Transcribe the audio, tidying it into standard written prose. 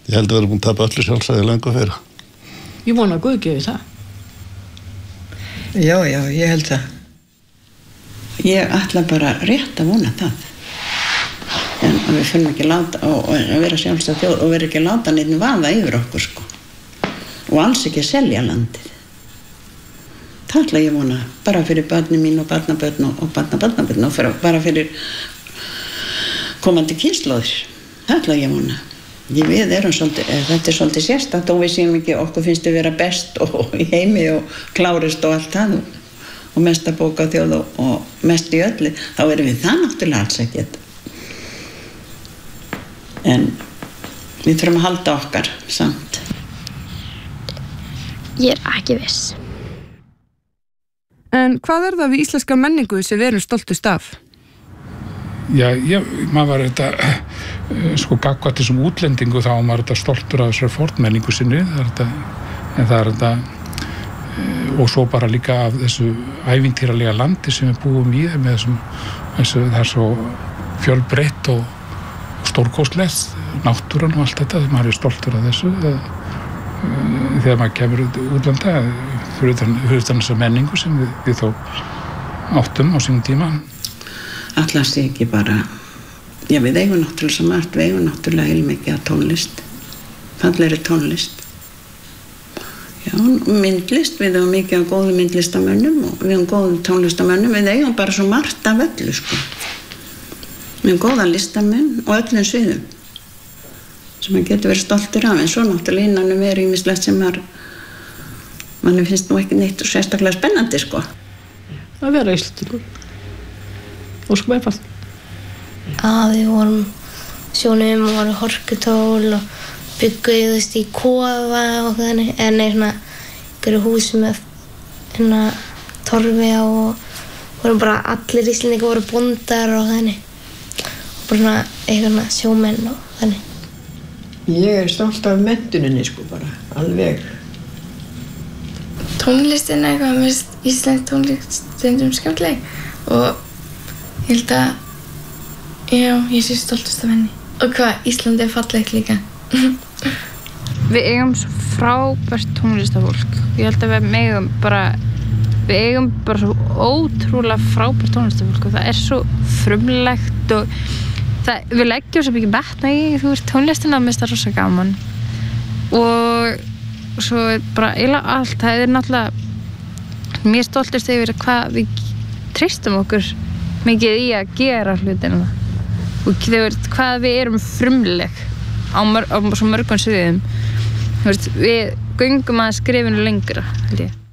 Ég held að við erum búin að tapa öllu sjálfsæði löngu fyrir. Ég vona að Guð gefi það. Já, ég held það. Ég ætla bara rétt að vona það. En við finnum ekki láta og vera sjálfstæð þjóð og vera ekki að láta neitt vaða yfir okkur, sko. Og alls ekki selja landið. Það ætla ég að vona, bara fyrir börnin mín og barnabörn og barnabarnabörn og bara fyrir komandi kynslóðir. Það ætla ég að vona. Við erum svolítið, þetta svolítið sérstakt og við séum ekki, okkur finnst við vera best og í heimi og klárist og allt það og mesta bókaþjóð og mest í öllu, þá erum við það náttúrulega alls ekkert. En við þurfum að halda okkar samt. Ég ekki viss. En hvað það við íslenska menningu sem við erum stoltust af? Já, maður var þetta gagnvart þessum útlendingu þá maður þetta stoltur af þessari fornmenningu sinni og svo bara líka af þessu ævintýralega landi sem við búum í með það er svo fjölbreytt og stórkostlegt náttúran og allt þetta, maður er stoltur af þessu þegar maður kemur útlanda fyrir þessa menningu sem við þó áttum á sínum tíma. Allast ég ekki bara, já við eigum náttúrulega svo margt, við eigum náttúrulega heilmikið af tónlist, fallegri tónlist. Já, myndlist, við eigum mikið af góðum myndlistamönnum og við eigum góðum tónlistamönnum, við eigum bara svo margt af öllu, sko. Við eigum góða listamenn og öllum sviðum sem maður getur verið stoltur af, en svo náttúrulega innanum er ýmislegt sem manni finnst nú ekki neitt og sérstaklega spennandi, sko. Að vera Íslendingur. Og sko einfalt. Við vorum sjónum og vorum horkutól og bygguðust í kofa og þannig, svona einhverju húsi með torfi og vorum bara allir Íslendingar voru bóndar og þannig og bara eitthvað sjómenn og þannig. Ég er stolt af menntuninni, sko, bara, alveg. Tónlistin eitthvað, mér finnst íslensk tónlist stundum skemmtileg og ég held að, já, ég sé stoltust af henni. Og hvað, Ísland er fallegt líka. Við eigum svo frábært tónlistafólk. Ég held að við eigum bara svo ótrúlega frábært tónlistafólk og það er svo frumlegt og við leggjum svo mikið metna í, tónlistina, mér finnst það rosa gaman. Og svo bara eiginlega allt, það er náttúrulega mér stoltust yfir hvað við treystum okkur mikið í að gera hlutina og hvað við erum frumleg á svo mörgum sviðum. Við göngum að skrifinu lengra, held ég.